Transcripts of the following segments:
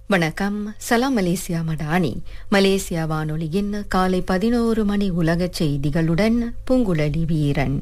வணக்கம். சலாம் Malaysia Madani. Malaysia வானொலியின் காலை 11 மணி உலகச் செய்திகளுடன் பூங்குழலி வீரன்.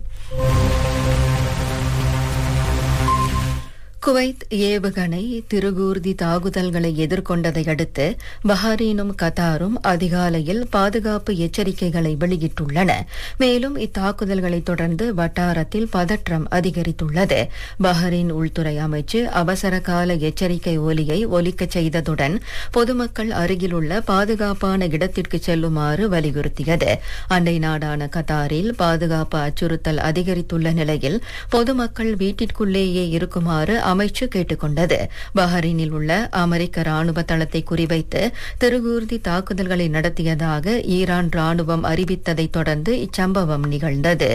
குவைத் ஏவுகணை திருகூர்தி தாக்குதல்களை எதிர்கொண்டதை அடுத்து பஹ்ரைனும் கத்தாரும் அதிகாலையில் பாதுகாப்பு எச்சரிக்கைகளை வெளியிட்டுள்ளன. மேலும் இத்தாக்குதல்களை தொடர்ந்து வட்டாரத்தில் பதற்றம் அதிகரித்துள்ளது. பஹ்ரைன் உள்துறை அமைச்சு அவசர கால எச்சரிக்கை ஒலியை ஒலிக்கச் செய்ததுடன் பொதுமக்கள் அருகிலுள்ள பாதுகாப்பான இடத்திற்கு செல்லுமாறு வலியுறுத்தியது. அண்டை நாடான கத்தாரில் பாதுகாப்பு அச்சுறுத்தல் அதிகரித்துள்ள நிலையில் பொதுமக்கள் வீட்டிற்குள்ளேயே இருக்குமாறு அமைச்சு கேட்டுக்கொண்டது. பஹ்ரைனில் உள்ள அமெரிக்க ராணுவ தளத்தை குறிவைத்து திருகூர்தி தாக்குதல்களை நடத்தியதாக ஈரான் ராணுவம் அறிவித்ததை தொடர்ந்து இச்சம்பவம் நிகழ்ந்தது.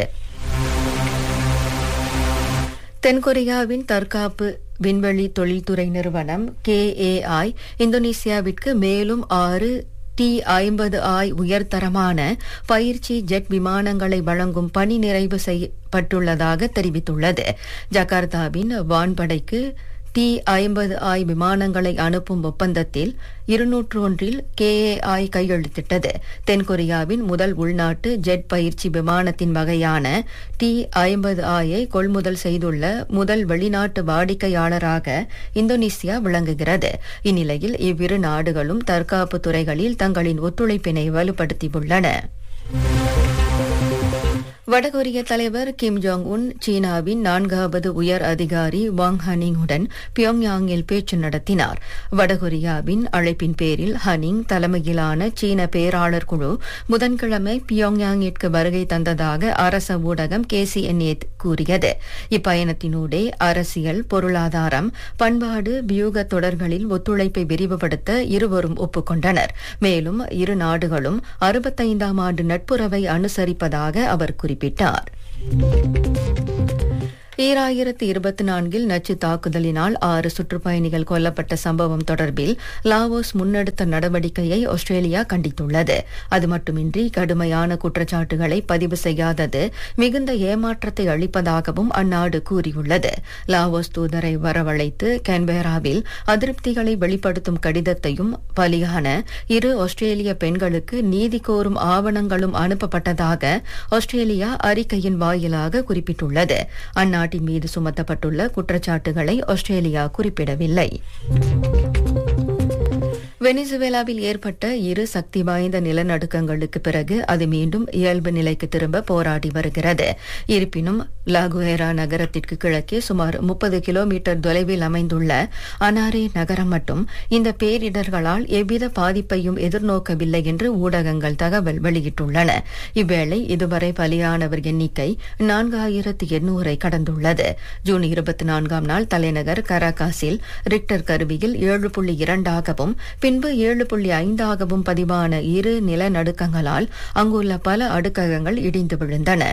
தென்கொரியாவின் தற்காப்பு விண்வெளி தொழில்துறை நிறுவனம் KAI இந்தோனேசியாவிற்கு மேலும் 6 T-50I உயர்தரமான பயிற்சி ஜெட் விமானங்களை வழங்கும் பணி நிறைவு செய்யப்பட்டுள்ளதாக தெரிவித்துள்ளது. ஜகார்த்தாவின் வான்படைக்கு T-50I விமானங்களை அனுப்பும் ஒப்பந்தத்தில் 201 KAI கையெழுத்திட்டது. தென்கொரியாவின் முதல் உள்நாட்டு ஜெட் பயிற்சி விமானத்தின் வகையான T-50I கொள்முதல் செய்துள்ள முதல் வெளிநாட்டு வாடிக்கையாளராக இந்தோனேசியா விளங்குகிறது. இந்நிலையில் இவ்விரு நாடுகளும் தற்காப்பு துறைகளில் தங்களின் ஒத்துழைப்பினை வலுப்படுத்தியுள்ளன. வடகொரிய தலைவர் கிம் ஜோங் உன் சீனாவின் 4வது உயர் அதிகாரி வாங் ஹனிங்குடன் பியோங்யாங்கில் பேச்சு நடத்தினார். வடகொரியாவின் அழைப்பின் பேரில் ஹனிங் தலைமையிலான சீன பேராளர் குழு புதன்கிழமை பியோங்யாங்கிற்கு வருகை தந்ததாக அரச ஊடகம் KCNA கூறியது. இப்பயணத்தினூடே அரசியல், பொருளாதாரம், பண்பாடு, வியூக தொடர்களில் ஒத்துழைப்பை விரிவுபடுத்த இருவரும் ஒப்புக்கொண்டனர். மேலும் இரு நாடுகளும் 65ஆம் ஆண்டு நட்புறவை அனுசரிப்பதாக அவர் குறிப்பிட்டார். 2024 நச்சு தாக்குதலினால் 6 சுற்றுப்பயணிகள் கொல்லப்பட்ட சம்பவம் தொடர்பில் லாவோஸ் முன்னெடுத்த நடவடிக்கையை ஆஸ்திரேலியா கண்டித்துள்ளது. அது மட்டுமின்றி கடுமையான குற்றச்சாட்டுகளை பதிவு செய்யாதது மிகுந்த ஏமாற்றத்தை அளிப்பதாகவும் அந்நாடு கூறியுள்ளது. லாவோஸ் தூதரை வரவழைத்து கேன்பேராவில் அதிருப்திகளை வெளிப்படுத்தும் கடிதத்தையும் பலியான 2 ஆஸ்திரேலிய பெண்களுக்கு நீதி கோரும் ஆவணங்களும் அனுப்பப்பட்டதாக ஆஸ்திரேலியா அறிக்கையின் வாயிலாக குறிப்பிட்டுள்ளது. அந்நாட்டின் மீது சுமத்தப்பட்டுள்ள குற்றச்சாட்டுகளை ஆஸ்திரேலியா குறிப்பிடவில்லை. வெனிசுவேலாவில் ஏற்பட்ட 2 சக்தி வாய்ந்த நிலநடுக்கங்களுக்கு பிறகு அது மீண்டும் இயல்பு நிலைக்கு திரும்ப போராடி வருகிறது. இருப்பினும் லாகுவேரா நகரத்திற்கு கிழக்கே சுமார் 30 கிலோமீட்டர் தொலைவில் அமைந்துள்ள அனாரே நகரம் மட்டும் இந்த பேரிடர்களால் எவ்வித பாதிப்பையும் எதிர்நோக்கவில்லை என்று ஊடகங்கள் தகவல் வெளியிட்டுள்ளன. இவ்வேளை இதுவரை பலியானவர் எண்ணிக்கை 4800 கடந்துள்ளது. ஜூன் 24ஆம் நாள் தலைநகர் கராகாஸில் ரிக்டர் கருவியில் 7.2ஆகவும் பின்பு 7.5ஆகவும் பதிவான 2 நிலநடுக்கங்களால் அங்குள்ள பல அடுக்ககங்கள் இடிந்து விழுந்தன.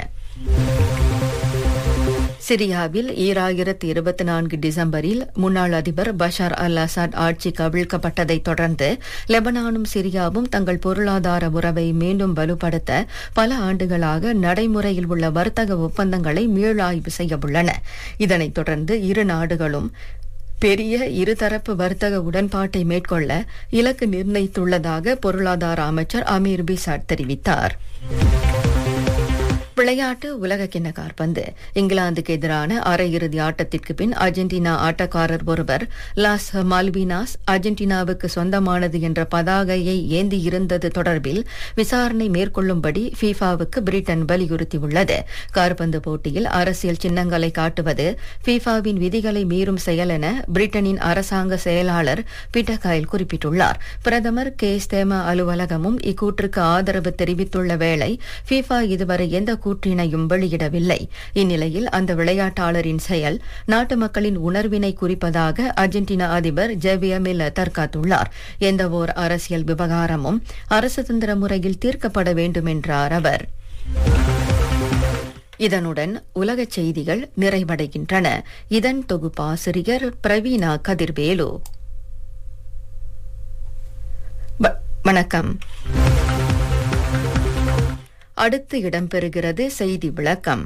சிரியாவில் 2024 டிசம்பரில் முன்னாள் அதிபர் பஷார் அல் அசாத் ஆட்சி கவிழ்க்கப்பட்டதை தொடர்ந்து லெபனானும் சிரியாவும் தங்கள் பொருளாதார உறவை மீண்டும் வலுப்படுத்த பல ஆண்டுகளாக நடைமுறையில் உள்ள வர்த்தக ஒப்பந்தங்களை மீளாய்வு செய்யவுள்ளன. இதனைத் தொடர்ந்து இரு நாடுகளும் பெரிய இருதரப்பு வர்த்தக உடன்பாட்டை மேற்கொள்ள இலக்கு நிர்ணயித்துள்ளதாக பொருளாதார அமைச்சர் அமீர் பிசாட் தெரிவித்தார். விளையாட்டு உலகக்கிண்ண காற்பந்து. இங்கிலாந்துக்கு எதிரான அரையிறுதி ஆட்டத்திற்கு பின் அர்ஜென்டினா ஆட்டக்காரர் ஒருவர் லாஸ் மால்வினாஸ் அர்ஜென்டினாவுக்கு சொந்தமானது என்ற பதாகையை ஏந்தியிருந்தது தொடர்பில் விசாரணை மேற்கொள்ளும்படி ஃபீஃபாவுக்கு பிரிட்டன் வலியுறுத்தியுள்ளது. காற்பந்து போட்டியில் அரசியல் சின்னங்களை காட்டுவது ஃபீஃபாவின் விதிகளை மீறும் செயல் என பிரிட்டனின் அரசாங்க செயலாளர் பீட்டர் கயல் குறிப்பிட்டுள்ளார். பிரதமர் ஸ்தேமா அலுவலகமும் இக்கூற்றுக்கு ஆதரவு தெரிவித்துள்ள வேளை ஃபீஃபா இதுவரை எந்த கூற்றினையும் வெளியிடவில்லை. இந்நிலையில் அந்த விளையாட்டாளரின் செயல் நாட்டு மக்களின் உணர்வினை குறிப்பதாக அர்ஜென்டினா அதிபர் ஜேவியர் மில்லர் தற்காத்துள்ளார். எந்தவோர் அரசியல் விவகாரமும் அரசுதந்திர முறையில் தீர்க்கப்பட வேண்டும் என்றார் அவர். இதனுடன் உலகச் செய்திகள் நிறைவடைகின்றன. இதன் தொகுப்பாசிரியர் பிரவீணா கதிர்வேலு. வணக்கம். அடுத்து இடம்பெறுகிறது செய்தி விளக்கம்.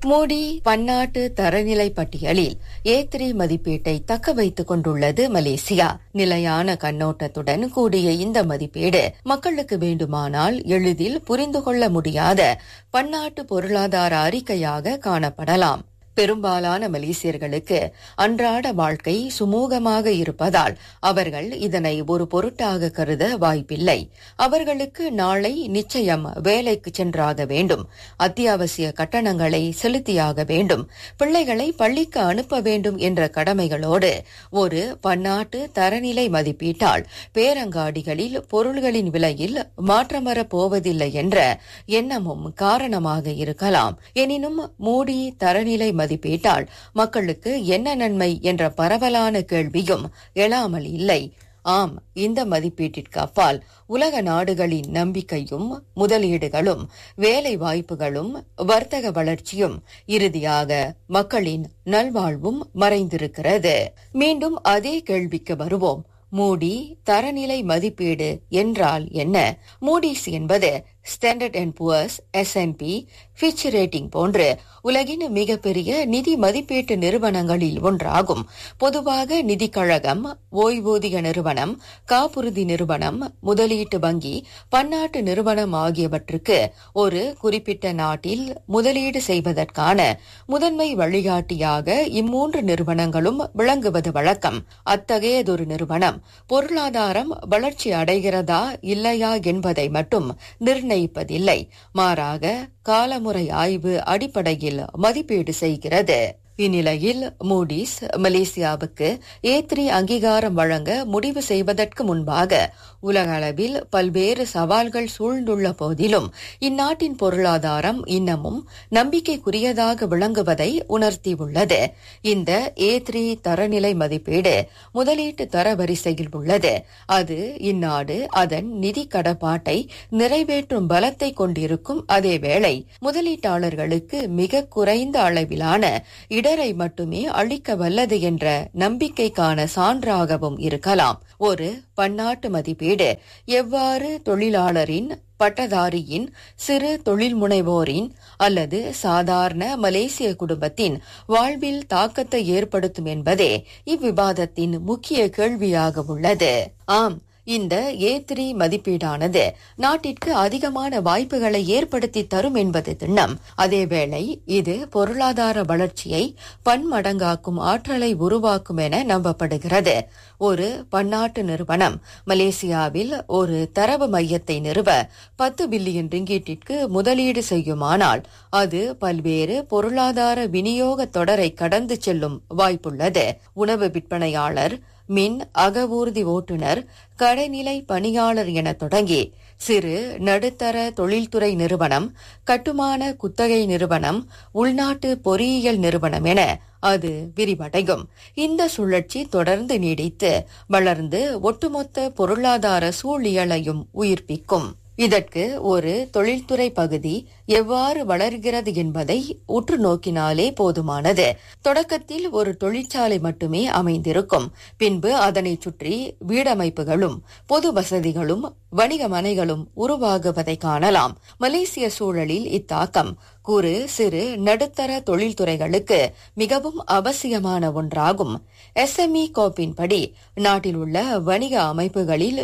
மூடி பன்னாட்டு தரநிலை பட்டியலில் A3 மதிப்பீட்டை தக்க வைத்துக் கொண்டுள்ளது மலேசியா. நிலையான கண்ணோட்டத்துடன் கூடிய இந்த மதிப்பீடு மக்களுக்கு வேண்டுமானால் எளிதில் புரிந்து கொள்ள முடியாத பன்னாட்டு பொருளாதார அறிக்கையாக காணப்படலாம். பெரும்பாலான மலேசியர்களுக்கு அன்றாட வாழ்க்கை சுமூகமாக இருப்பதால் அவர்கள் இதனை ஒரு பொருட்டாக கருத வாய்ப்பில்லை. அவர்களுக்கு நாளை நிச்சயம் வேலைக்கு சென்றாக வேண்டும், அத்தியாவசிய கட்டணங்களை செலுத்தியாக வேண்டும், பிள்ளைகளை பள்ளிக்கு அனுப்ப வேண்டும் என்ற கடமைகளோடு ஒரு பன்னாட்டு தரநிலை மதிப்பீட்டால் பேரங்காடிகளில் பொருள்களின் விலையில் மாற்றம் வரப் போவதில்லை என்ற எண்ணமும் காரணமாக இருக்கலாம். எனினும் மூடி தரநிலை மதிப்பீட்டால் மக்களுக்கு என்ன நன்மை என்ற பரவலான கேள்வியும் எழாமல் இல்லை. ஆம், இந்த மதிப்பீட்டிற்கு அப்பால் உலக நாடுகளின் நம்பிக்கையும் முதலீடுகளும் வேலை வாய்ப்புகளும் வர்த்தக வளர்ச்சியும் இறுதியாக மக்களின் நல்வாழ்வும் மறைந்திருக்கிறது. மீண்டும் அதே கேள்விக்கு வருவோம். மூடி தரநிலை மதிப்பீடு என்றால் என்ன? மூடிஸ் என்பது standard and Poor's, S&P, Fitch rating போன்று உலகின் மிகப்பெரிய நிதி மதிப்பீட்டு நிறுவனங்களில் ஒன்றாகும். பொதுவாக நிதி கழகம், ஓய்வூதிய நிறுவனம், காப்புறுதி நிறுவனம், முதலீட்டு வங்கி, பன்னாட்டு நிறுவனம் ஆகியவற்றுக்கு ஒரு குறிப்பிட்ட நாட்டில் முதலீடு செய்வதற்கான முதன்மை வழிகாட்டியாக இம்மூன்று நிறுவனங்களும் விளங்குவது வழக்கம். அத்தகையதொரு நிறுவனம் பொருளாதாரம் வளர்ச்சி அடைகிறதா இல்லையா என்பதை மட்டும் நிர்ணயிப்பதில்லை. மாறாக காலமுறை ஆய்வு அடிப்படையில் மதிப்பீடு செய்கிறது. இந்நிலையில் மூடிஸ் மலேசியாவுக்கு A3 அங்கீகாரம் வழங்க முடிவு செய்வதற்கு முன்பாக உலக அளவில் பல்வேறு சவால்கள் சூழ்ந்துள்ள போதிலும் இந்நாட்டின் பொருளாதாரம் இன்னமும் நம்பிக்கைக்குரியதாக விளங்குவதை உணர்த்தியுள்ளது. இந்த A3 தரநிலை மதிப்பீடு முதலீட்டு தரவரிசையில் உள்ளது. அது இந்நாடு அதன் நிதி கடப்பாட்டை நிறைவேற்றும் பலத்தை கொண்டிருக்கும் அதேவேளை முதலீட்டாளர்களுக்கு மிக குறைந்த அளவிலான இடரை மட்டுமே அளிக்க வல்லது என்ற நம்பிக்கைக்கான சான்றாகவும் இருக்கலாம். ஒரு பன்னாட்டு மதிப்பீடு எவ்வாறு தொழிலாளரின், பட்டதாரியின், சிறு தொழில் முனைவோரின் அல்லது சாதாரண மலேசிய குடும்பத்தின் வாழ்வில் தாக்கத்தை ஏற்படுத்தும் என்பதே இவ்விவாதத்தின் முக்கிய கேள்வியாக உள்ளது. ஆம், இந்த A3 மதிப்பீடானது நாட்டிற்கு அதிகமான வாய்ப்புகளை ஏற்படுத்தி தரும் என்பது திண்ணம். அதேவேளை இது பொருளாதார வளர்ச்சியை பன்மடங்காக்கும் ஆற்றலை உருவாக்கும் என நம்பப்படுகிறது. ஒரு பன்னாட்டு நிறுவனம் மலேசியாவில் ஒரு தரவு மையத்தை நிறுவ 10 பில்லியன் ரிங்கீட்டிற்கு முதலீடு செய்யுமானால் அது பல்வேறு பொருளாதார விநியோக தொடரை கடந்து செல்லும் வாய்ப்புள்ளது. உணவு விற்பனையாளர், மின் அகவூர்தி ஓட்டுநர், கடைநிலை பணியாளர் என தொடங்கி சிறு நடுத்தர தொழில்துறை நிறுவனம், கட்டுமான குத்தகை நிறுவனம், உள்நாட்டு பொறியியல் நிறுவனம் என அது விரிவடையும். இந்த சுழற்சி தொடர்ந்து நீடித்து வளர்ந்து ஒட்டுமொத்த பொருளாதார சூழியலையும் உயிர்ப்பிக்கும். இதற்கு ஒரு தொழில்துறை பகுதி எவ்வாறு வளர்கிறது என்பதை உற்று நோக்கினாலே போதுமானது. தொடக்கத்தில் ஒரு தொழிற்சாலை மட்டுமே அமைந்திருக்கும். பின்பு அதனை சுற்றி வீடமைப்புகளும் பொது வசதிகளும் வணிக மனைகளும் உருவாகுவதை காணலாம். மலேசிய சூழலில் இத்தாக்கம் குறு சிறு நடுத்தர தொழில்துறைகளுக்கு மிகவும் அவசியமான ஒன்றாகும். SME கோப்பின்படி நாட்டில் உள்ள வணிக அமைப்புகளில்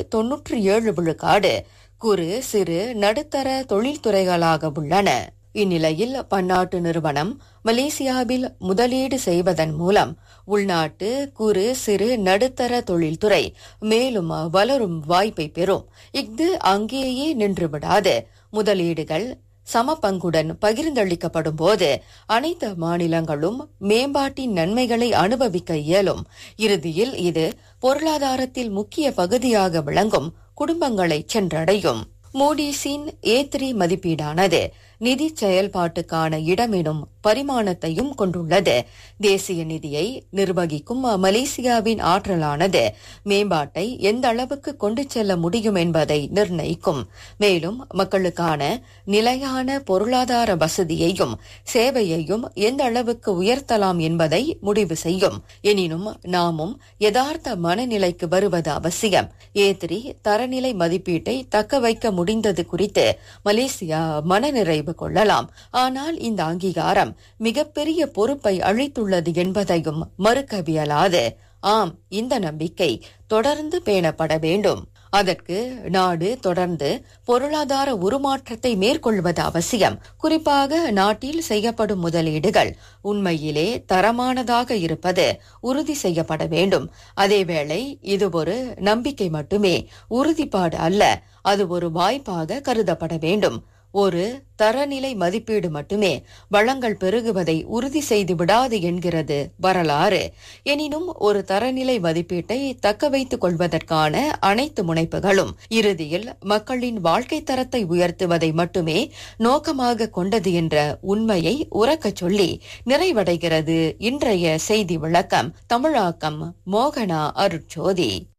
97 விழுக்காடு குறு சிறு நடுத்தர தொழில்துறைகளாக உள்ளன. இந்நிலையில் பன்னாட்டு நிறுவனம் மலேசியாவில் முதலீடு செய்வதன் மூலம் உள்நாட்டு குறு சிறு நடுத்தர தொழில்துறை மேலும் வளரும் வாய்ப்பை பெறும். இஃது அங்கேயே நின்றுவிடாது. முதலீடுகள் சம பங்குடன் பகிர்ந்தளிக்கப்படும் போது அனைத்து மாநிலங்களும் மேம்பாட்டின் நன்மைகளை அனுபவிக்க இயலும். இறுதியில் இது பொருளாதாரத்தில் முக்கிய பகுதியாக விளங்கும் குடும்பங்களை சென்றடையும். மூடிஸின் A3 மதிப்பீடானது நிதி செயல்பாட்டுக்கான இடமெனும் பரிமாணத்தையும் கொண்டுள்ளது. தேசிய நிதியை நிர்வகிக்கும் மலேசியாவின் ஆற்றலானது மேம்பாட்டை எந்த அளவுக்கு கொண்டு செல்ல முடியும் என்பதை நிர்ணயிக்கும். மேலும் மக்களுக்கான நிலையான பொருளாதார வசதியையும் சேவையையும் எந்த அளவுக்கு உயர்த்தலாம் என்பதை முடிவு செய்யும். எனினும் நாமும் யதார்த்த மனநிலைக்கு வருவது அவசியம். A3 தரநிலை மதிப்பீட்டை தக்க வைக்க முடிந்தது குறித்து மலேசியா மனநிறைவு தொடர்பு கொள்ளலாம். ஆனால் இந்த அங்கீகாரம் மிகப்பெரிய பொறுப்பை அளித்துள்ளது என்பதையும் மறுக்கவியலாது. ஆம், இந்த நம்பிக்கை தொடர்ந்து பேணப்பட வேண்டும். அதற்கு நாடு தொடர்ந்து பொருளாதார உருமாற்றத்தை மேற்கொள்வது அவசியம். குறிப்பாக நாட்டில் செய்யப்படும் முதலீடுகள் உண்மையிலே தரமானதாக இருப்பது உறுதி செய்யப்பட வேண்டும். அதேவேளை இது ஒரு நம்பிக்கை மட்டுமே, உறுதிப்பாடு அல்ல. அது ஒரு வாய்ப்பாக கருதப்பட வேண்டும். ஒரு தரநிலை மதிப்பீடு மட்டுமே வளங்கள் பெருகுவதை உறுதி செய்து விடாது என்கிறது வரலாறு. எனினும் ஒரு தரநிலை மதிப்பீட்டை தக்க வைத்துக் கொள்வதற்கான அனைத்து முனைப்புகளும் இறுதியில் மக்களின் வாழ்க்கை தரத்தை உயர்த்துவதை மட்டுமே நோக்கமாக கொண்டது என்ற உண்மையை உரக்கச் சொல்லி நிறைவடைகிறது இன்றைய செய்தி விளக்கம். தமிழாக்கம் மோகனா அருட்சோதி.